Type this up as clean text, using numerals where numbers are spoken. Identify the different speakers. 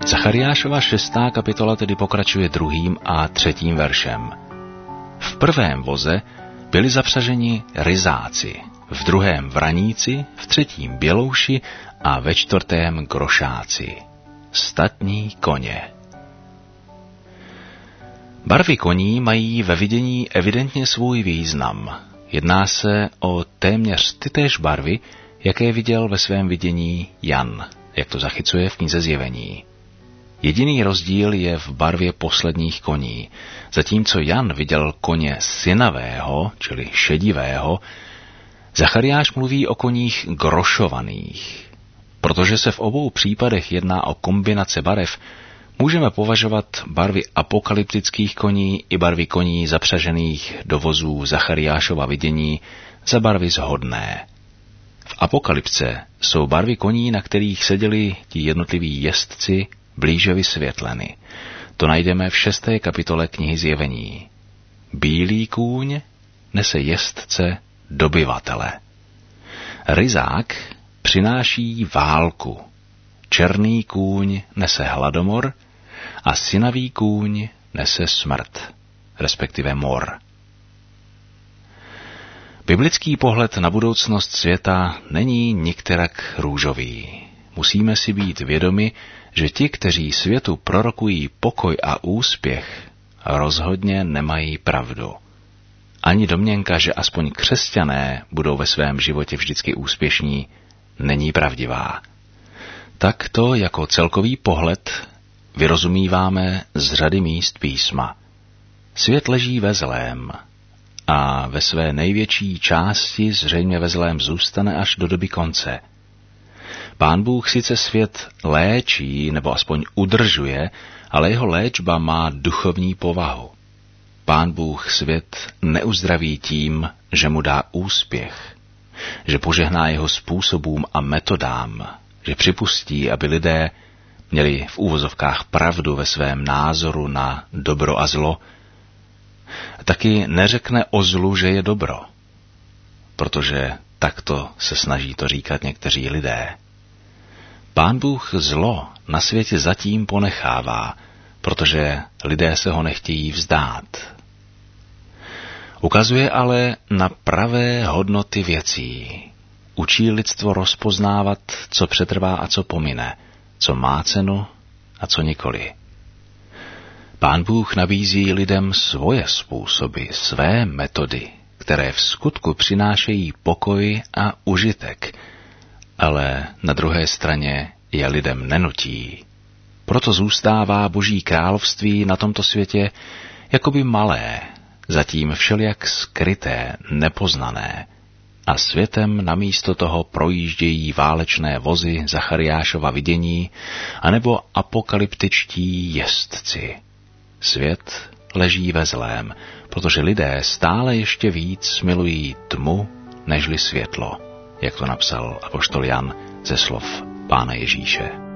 Speaker 1: Zachariášova 6. kapitola tedy pokračuje 2. a 3. veršem. V prvém voze byli zapřaženi ryzáci, v druhém vraníci, v třetím bělouši a ve čtvrtém grošáci. Statní koně. Barvy koní mají ve vidění evidentně svůj význam. Jedná se o téměř tytéž barvy, jaké viděl ve svém vidění Jan, jak to zachycuje v knize Zjevení. Jediný rozdíl je v barvě posledních koní. Zatímco Jan viděl koně synavého, čili šedivého, Zachariáš mluví o koních grošovaných. Protože se v obou případech jedná o kombinace barev, můžeme považovat barvy apokalyptických koní i barvy koní zapřažených do vozů Zachariášova vidění za barvy shodné. V apokalypse jsou barvy koní, na kterých seděli ti jednotliví jezdci, blíže vysvětleny. To najdeme v 6. kapitole knihy Zjevení. Bílý kůň nese jezdce dobyvatele. Ryzák přináší válku. Černý kůň nese hladomor a synavý kůň nese smrt, respektive mor. Biblický pohled na budoucnost světa není nikterak růžový. Musíme si být vědomi, že ti, kteří světu prorokují pokoj a úspěch, rozhodně nemají pravdu. Ani domněnka, že aspoň křesťané budou ve svém životě vždycky úspěšní, není pravdivá. Tak to jako celkový pohled vyrozumíváme z řady míst písma. Svět leží ve zlém a ve své největší části zřejmě ve zlém zůstane až do doby konce. Pán Bůh sice svět léčí nebo aspoň udržuje, ale jeho léčba má duchovní povahu. Pán Bůh svět neuzdraví tím, že mu dá úspěch, že požehná jeho způsobům a metodám, že připustí, aby lidé měli v úvozovkách pravdu ve svém názoru na dobro a zlo, taky neřekne o zlu, že je dobro, protože takto se snaží to říkat někteří lidé. Pán Bůh zlo na světě zatím ponechává, protože lidé se ho nechtějí vzdát. Ukazuje ale na pravé hodnoty věcí. Učí lidstvo rozpoznávat, co přetrvá a co pomine, co má cenu a co nikoli. Pán Bůh nabízí lidem svoje způsoby, své metody, které v skutku přinášejí pokoj a užitek, ale na druhé straně je lidem nenutí. Proto zůstává Boží království na tomto světě jakoby malé, zatím všelijak skryté, nepoznané, a světem namísto toho projíždějí válečné vozy Zachariášova vidění anebo apokalyptičtí jezdci. Svět leží ve zlém, protože lidé stále ještě víc milují tmu nežli světlo, jak to napsal apoštol Jan ze slov Pána Ježíše.